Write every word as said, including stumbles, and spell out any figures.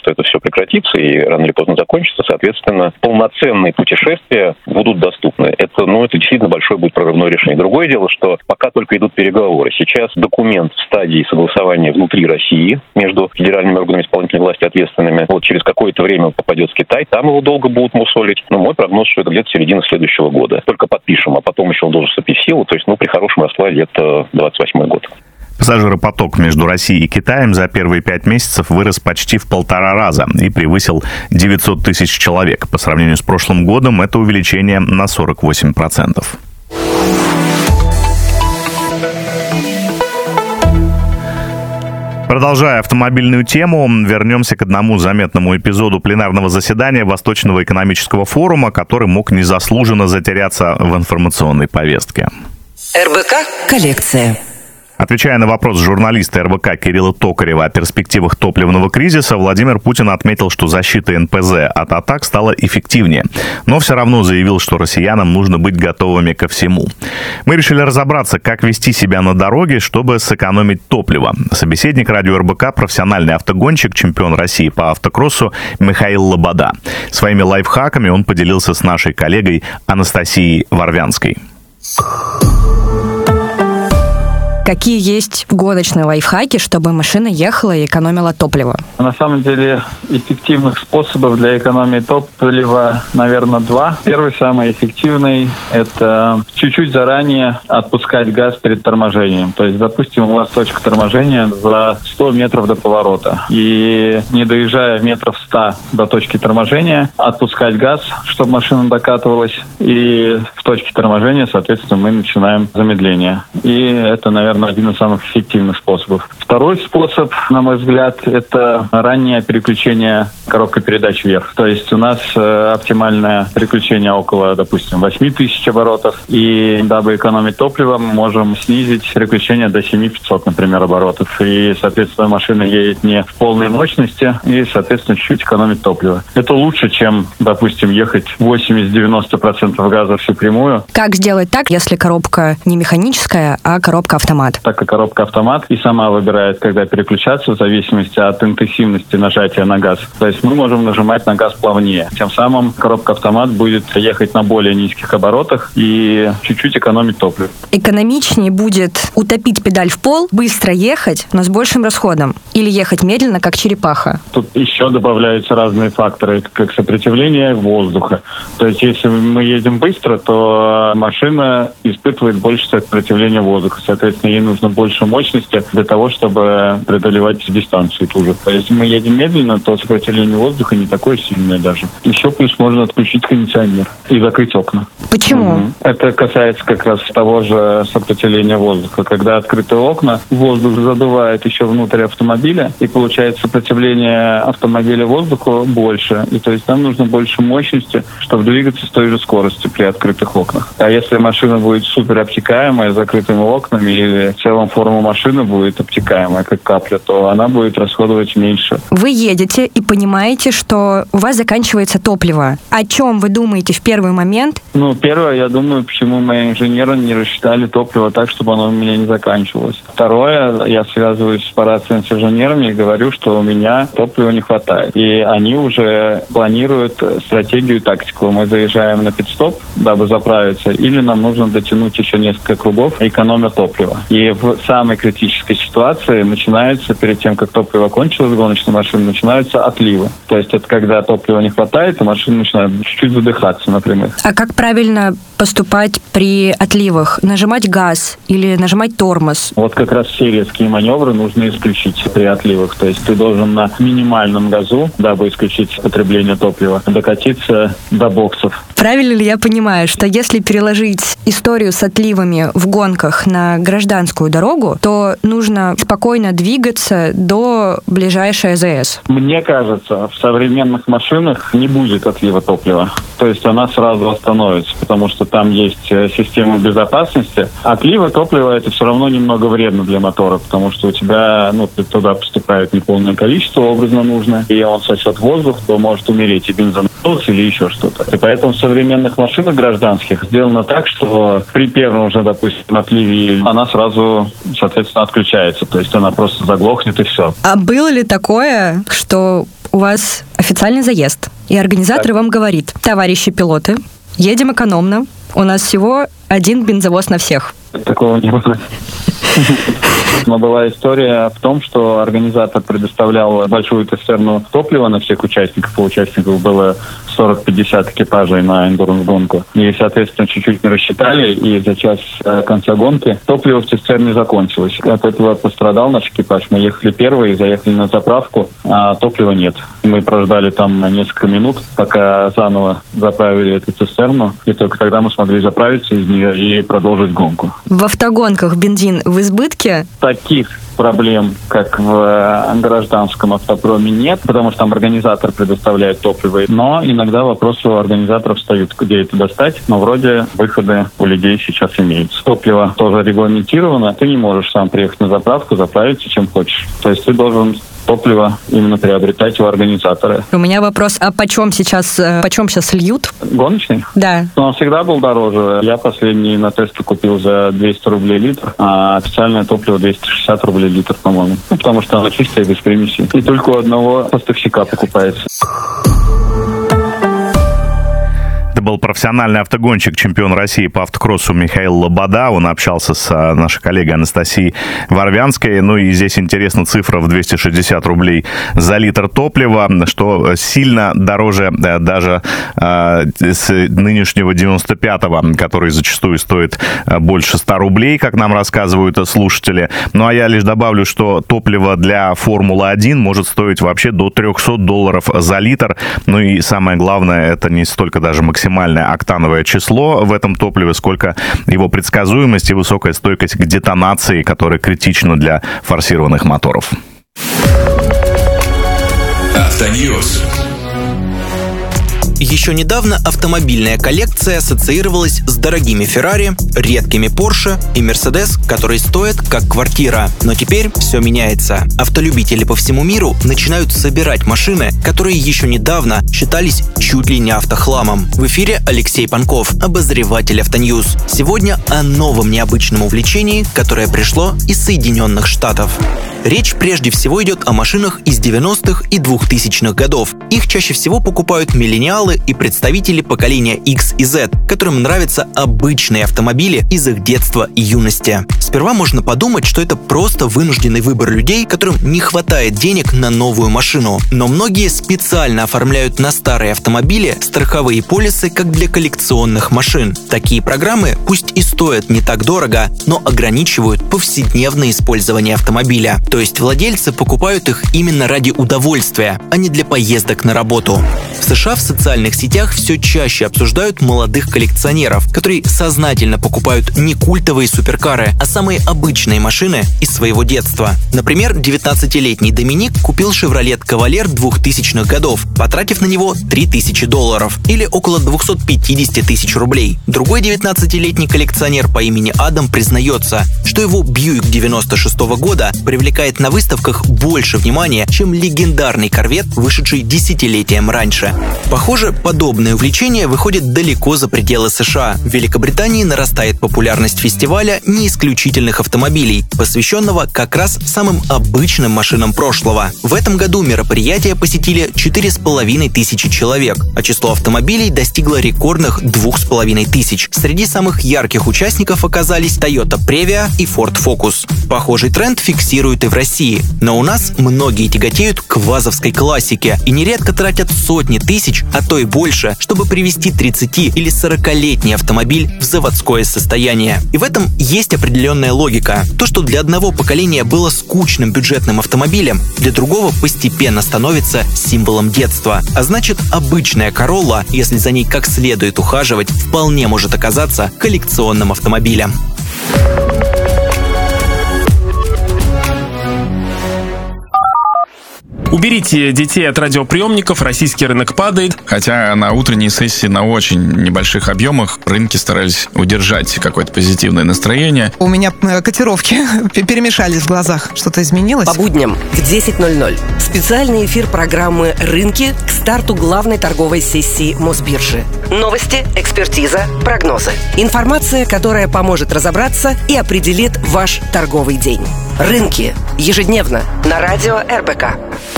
что это все прекратится и рано или поздно закончится, соответственно, полноценные путешествия будут доступны. Это, ну, это действительно большое будет прорывное решение. Другое дело, что пока только идут переговоры. Сейчас документ в стадии согласования внутри России между федеральными органами исполнительной власти ответственными. Вот через какое-то время он попадет в Китай, там его долго будут мусолить. Но мой прогноз, что это где-то середина следующего года. Только подпишем, а потом еще он должен вступить в силу. То есть, ну, при хорошем раскладе это двадцать восьмой год. Пассажиропоток между Россией и Китаем за первые пять месяцев вырос почти в полтора раза и превысил девятьсот тысяч человек. По сравнению с прошлым годом это увеличение на сорок восемь процентов. Продолжая автомобильную тему, вернемся к одному заметному эпизоду пленарного заседания Восточного экономического форума, который мог незаслуженно затеряться в информационной повестке. эр бэ ка «Коллекция». Отвечая на вопрос журналиста эр бэ ка Кирилла Токарева о перспективах топливного кризиса, Владимир Путин отметил, что защита эн пэ зэ от атак стала эффективнее, но все равно заявил, что россиянам нужно быть готовыми ко всему. Мы решили разобраться, как вести себя на дороге, чтобы сэкономить топливо. Собеседник радио эр бэ ка, профессиональный автогонщик, чемпион России по автокроссу Михаил Лобода. Своими лайфхаками он поделился с нашей коллегой Анастасией Варвянской. Какие есть гоночные лайфхаки, чтобы машина ехала и экономила топливо? На самом деле эффективных способов для экономии топлива, наверное, два. Первый, самый эффективный, это чуть-чуть заранее отпускать газ перед торможением. То есть, допустим, у вас точка торможения за сто метров до поворота. И не доезжая метров сто до точки торможения, отпускать газ, чтобы машина докатывалась. И в точке торможения, соответственно, мы начинаем замедление. И это, наверное, один из самых эффективных способов. Второй способ, на мой взгляд, это раннее переключение коробкой передач вверх. То есть у нас э, оптимальное переключение около, допустим, восемь тысяч оборотов. И дабы экономить топливо, мы можем снизить переключение до семь тысяч пятьсот, например, оборотов. И, соответственно, машина едет не в полной мощности и, соответственно, чуть-чуть экономит топливо. Это лучше, чем, допустим, ехать восемьдесят-девяносто процентов газа всю прямую. Как сделать так, если коробка не механическая, а коробка автомат? Так как коробка автомат и сама выбирает, когда переключаться, в зависимости от интенсивности нажатия на газ. То есть мы можем нажимать на газ плавнее. Тем самым коробка автомат будет ехать на более низких оборотах и чуть-чуть экономить топливо. Экономичнее будет утопить педаль в пол, быстро ехать, но с большим расходом. Или ехать медленно, как черепаха. Тут еще добавляются разные факторы, как сопротивление воздуха. То есть если мы едем быстро, то машина испытывает больше сопротивления воздуха. Соответственно, ей нужно больше мощности для того, чтобы преодолевать дистанцию ту же. То есть, если мы едем медленно, то сопротивление воздуха не такое сильное даже. Еще плюс можно отключить кондиционер и закрыть окна. Почему? Угу. Это касается как раз того же сопротивления воздуха. Когда открыты окна, воздух задувает еще внутрь автомобиля, и получается сопротивление автомобиля воздуху больше. И то есть нам нужно больше мощности, чтобы двигаться с той же скоростью при открытых окнах. А если машина будет супер обтекаемая, с закрытыми окнами, или в целом форма машины будет обтекаемая, как капля, то она будет расходовать меньше. Вы едете и понимаете, что у вас заканчивается топливо. О чем вы думаете в первый момент? Ну, первое, я думаю, почему мои инженеры не рассчитали топливо так, чтобы оно у меня не заканчивалось. Второе, я связываюсь по рации с инженерами и говорю, что у меня топлива не хватает. И они уже планируют стратегию и тактику. Мы заезжаем на пит-стоп, дабы заправиться, или нам нужно дотянуть еще несколько кругов, экономя топлива. И в самой критической ситуации начинается, перед тем, как топливо кончилось, гоночная машина, начинаются отливы. То есть это когда топлива не хватает, и машина начинает чуть-чуть задыхаться, например. А как правильно поступать при отливах? Нажимать газ или нажимать тормоз? Вот как раз все резкие маневры нужно исключить при отливах. То есть ты должен на минимальном газу, дабы исключить потребление топлива, докатиться до боксов. Правильно ли я понимаю, что если переложить историю с отливами в гонках на гражданскую дорогу, то нужно спокойно двигаться до ближайшей а зэ эс? Мне кажется, в современных машинах не будет отлива топлива. То есть она сразу остановится, потому что там есть система безопасности. Отлива топлива — это все равно немного вредно для мотора, потому что у тебя, ну, туда поступает неполное количество, образно нужно, и он сосет воздух, то может умереть и бензонасос или еще что-то. И поэтому в современных машинах гражданских сделано так, что при первом уже, допустим, отливе она сразу, соответственно, отключается. То есть она просто заглохнет и все. А было ли такое, что у вас официальный заезд, и организатор Так. вам говорит: товарищи пилоты, едем экономно, у нас всего один бензовоз на всех. Такого не было. Но была история в том, что организатор предоставлял большую цистерну топлива на всех участников. У участников было сорок-пятьдесят экипажей на эндуранс-гонку. И, соответственно, чуть-чуть не рассчитали, и за час до конца гонки топливо в цистерне закончилось. От этого пострадал наш экипаж. Мы ехали первые, заехали на заправку, а топлива нет. Мы прождали там на несколько минут, пока заново заправили эту цистерну, и только тогда мы смогли заправиться из нее и продолжить гонку. В автогонках бензин в избытке? Таких проблем, как в гражданском автопроме, нет, потому что там организатор предоставляет топливо. Но иногда вопросы у организаторов встают, где это достать. Но вроде выходы у людей сейчас имеются. Топливо тоже регламентировано. Ты не можешь сам приехать на заправку, заправиться чем хочешь. То есть ты должен топливо именно приобретать у организатора. У меня вопрос: а почем сейчас, почем сейчас льют? Гоночный? Да. Но он всегда был дороже. Я последний на тесте купил за двести рублей литр, а официальное топливо двести шестьдесят рублей литр, по-моему. Ну, потому что оно чистое, без примесей. И только у одного поставщика покупается. Это был профессиональный автогонщик, чемпион России по автокроссу Михаил Лобода. Он общался с нашей коллегой Анастасией Варвянской. Ну и здесь интересна цифра в двести шестьдесят рублей за литр топлива, что сильно дороже даже э, с нынешнего девяносто пятого, который зачастую стоит больше ста рублей, как нам рассказывают слушатели. Ну а я лишь добавлю, что топливо для Формулы один может стоить вообще до трехсот долларов за литр. Ну и самое главное, это не столько даже максимально максимальное октановое число в этом топливе, сколько его предсказуемость и высокая стойкость к детонации, которая критична для форсированных моторов. Автоньюз. Еще недавно автомобильная коллекция ассоциировалась с дорогими Феррари, редкими Порше и Мерседес, которые стоят как квартира. Но теперь все меняется. Автолюбители по всему миру начинают собирать машины, которые еще недавно считались чуть ли не автохламом. В эфире Алексей Панков, обозреватель Автоньюз. Сегодня о новом необычном увлечении, которое пришло из Соединенных Штатов. Речь прежде всего идет о машинах из девяностых и двухтысячных годов. Их чаще всего покупают миллениалы и представители поколения X и Z, которым нравятся обычные автомобили из их детства и юности. Сперва можно подумать, что это просто вынужденный выбор людей, которым не хватает денег на новую машину. Но многие специально оформляют на старые автомобили страховые полисы, как для коллекционных машин. Такие программы, пусть и стоят не так дорого, но ограничивают повседневное использование автомобиля. То есть владельцы покупают их именно ради удовольствия, а не для поездок на работу. В США в социальных сетях все чаще обсуждают молодых коллекционеров, которые сознательно покупают не культовые суперкары, а самые обычные машины из своего детства. Например, девятнадцатилетний Доминик купил Chevrolet Cavalier двухтысячных годов, потратив на него три тысячи долларов или около двести пятьдесят тысяч рублей. Другой девятнадцатилетний коллекционер по имени Адам признается, что его Buick девяносто шестого года привлекает на выставках больше внимания, чем легендарный корвет, вышедший десятилетием раньше. Похоже, подобное увлечение выходит далеко за пределы США. В Великобритании нарастает популярность фестиваля неисключительных автомобилей, посвященного как раз самым обычным машинам прошлого. В этом году мероприятие посетили четыре с половиной тысячи человек, а число автомобилей достигло рекордных двух с половиной тысяч. Среди самых ярких участников оказались Toyota Previa и Ford Focus. Похожий тренд фиксируют и в России, но у нас многие тяготеют к вазовской классике и нередко тратят сотни тысяч, а то и больше, чтобы привести тридцати- или сорокалетний автомобиль в заводское состояние. И в этом есть определенная логика. То, что для одного поколения было скучным бюджетным автомобилем, для другого постепенно становится символом детства. А значит, обычная Королла, если за ней как следует ухаживать, вполне может оказаться коллекционным автомобилем. Уберите детей от радиоприемников, российский рынок падает. Хотя на утренней сессии на очень небольших объемах рынки старались удержать какое-то позитивное настроение. У меня котировки перемешались в глазах. Что-то изменилось? По будням в десять ноль ноль. Специальный эфир программы «Рынки» к старту главной торговой сессии Мосбиржи. Новости, экспертиза, прогнозы. Информация, которая поможет разобраться и определит ваш торговый день. «Рынки» ежедневно на радио эр бэ ка.